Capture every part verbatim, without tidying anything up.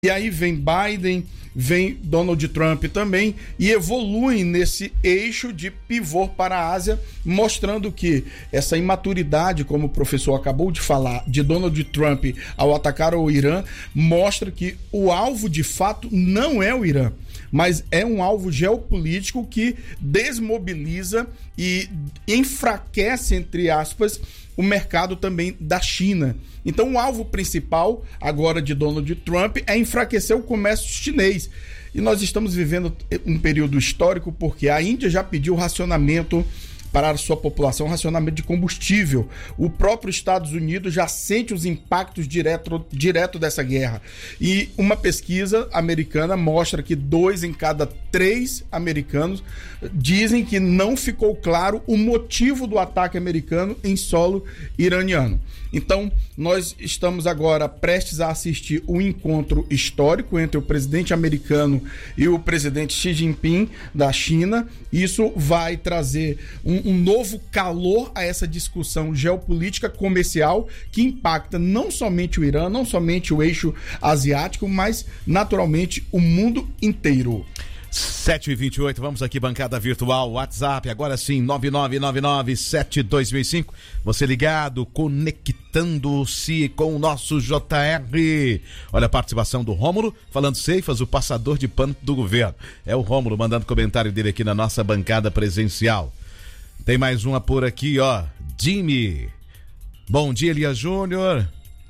E aí vem Biden, vem Donald Trump também e evoluem nesse eixo de pivô para a Ásia, mostrando que essa imaturidade, como o professor acabou de falar, de Donald Trump ao atacar o Irã, mostra que o alvo de fato não é o Irã, mas é um alvo geopolítico que desmobiliza e enfraquece, entre aspas, o mercado também da China. Então o alvo principal agora de Donald Trump é enfraquecer o comércio chinês. E nós estamos vivendo um período histórico porque a Índia já pediu racionamento para a sua população, racionamento de combustível. O próprio Estados Unidos já sente os impactos direto, direto dessa guerra. E uma pesquisa americana mostra que dois em cada três americanos dizem que não ficou claro o motivo do ataque americano em solo iraniano. Então, nós estamos agora prestes a assistir um encontro histórico entre o presidente americano e o presidente Xi Jinping da China. Isso vai trazer um, um novo calor a essa discussão geopolítica comercial que impacta não somente o Irã, não somente o eixo asiático, mas naturalmente o mundo inteiro. sete e vinte e oito, vamos aqui, bancada virtual, WhatsApp, agora sim, nove nove nove nove sete dois mil e cinco. Você ligado, conectando-se com o nosso J R. Olha a participação do Rômulo, falando Ceifas, o passador de pano do governo. É o Rômulo mandando comentário dele aqui na nossa bancada presencial. Tem mais uma por aqui, ó. Jimmy. Bom dia, Elias Júnior.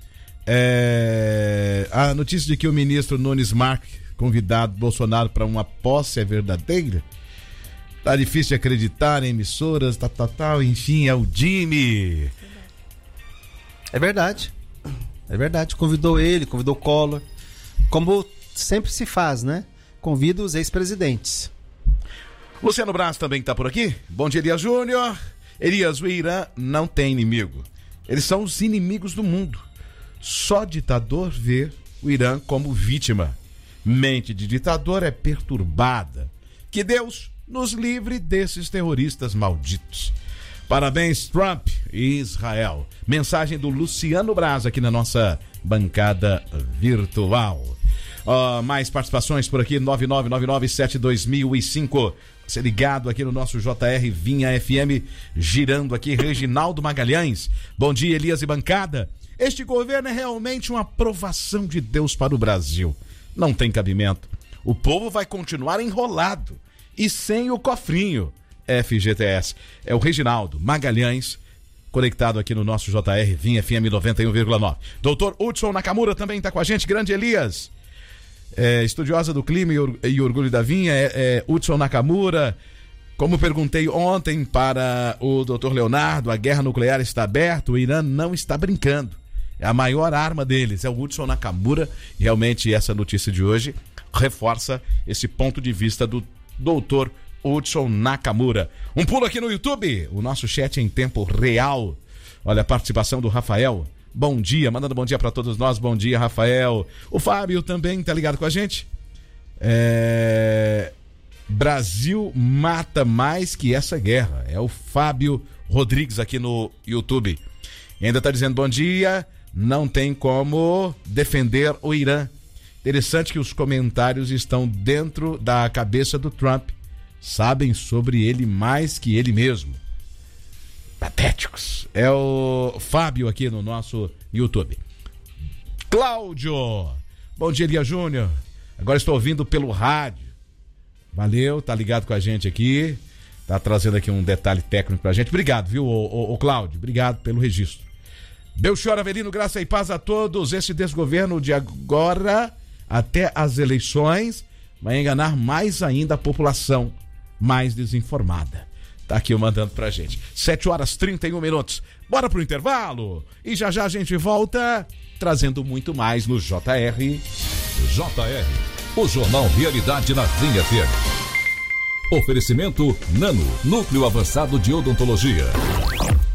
É... A notícia de que o ministro Nunes Marques convidado Bolsonaro para uma posse é verdadeira? Tá difícil de acreditar em emissoras, tal, tal, tal, enfim, é o Jimmy. É verdade. É verdade. Convidou ele, convidou o Collor. Como sempre se faz, né? Convida os ex-presidentes. Luciano Braz também tá por aqui. Bom dia, Elias Júnior. Elias, o Irã não tem inimigo. Eles são os inimigos do mundo. Só ditador vê o Irã como vítima. Mente de ditador é perturbada. Que Deus nos livre desses terroristas malditos. Parabéns, Trump e Israel. Mensagem do Luciano Braz aqui na nossa bancada virtual. Uh, mais participações por aqui, nove nove nove nove sete dois mil e cinco. Você ligado aqui no nosso J R Vinha F M, girando aqui, Reginaldo Magalhães. Bom dia, Elias e bancada. Este governo é realmente uma aprovação de Deus para o Brasil. Não tem cabimento. O povo vai continuar enrolado e sem o cofrinho. F G T S. É o Reginaldo Magalhães, conectado aqui no nosso J R Vinha F M noventa e um vírgula nove. doutor Hudson Nakamura também está com a gente. Grande Elias. É, estudiosa do clima e, or- e orgulho da vinha, é, é Hudson Nakamura. Como perguntei ontem para o doutor Leonardo, a guerra nuclear está aberta, o Irã não está brincando. É a maior arma deles, é o Hudson Nakamura. Realmente essa notícia de hoje reforça esse ponto de vista do doutor Hudson Nakamura. Um pulo aqui no YouTube, o nosso chat em tempo real. Olha a participação do Rafael. Bom dia, mandando bom dia para todos nós. Bom dia, Rafael. O Fábio também tá ligado com a gente. É... Brasil mata mais que essa guerra. É o Fábio Rodrigues aqui no YouTube. E ainda tá dizendo bom dia. Não tem como defender o Irã. Interessante que os comentários estão dentro da cabeça do Trump. Sabem sobre ele mais que ele mesmo. Patéticos. É o Fábio aqui no nosso YouTube. Cláudio. Bom dia, Elias Júnior. Agora estou ouvindo pelo rádio. Valeu, tá ligado com a gente aqui. Tá trazendo aqui um detalhe técnico pra gente. Obrigado, viu, o, o, o Cláudio? Obrigado pelo registro. Belchior Avelino, graça e paz a todos. Esse desgoverno de agora até as eleições vai enganar mais ainda a população mais desinformada. Tá aqui mandando pra gente. sete horas e trinta e um minutos. Bora pro intervalo. E já já a gente volta trazendo muito mais no J R. J R, o Jornal Realidade na Vinha F M. Oferecimento Nano, Núcleo Avançado de Odontologia.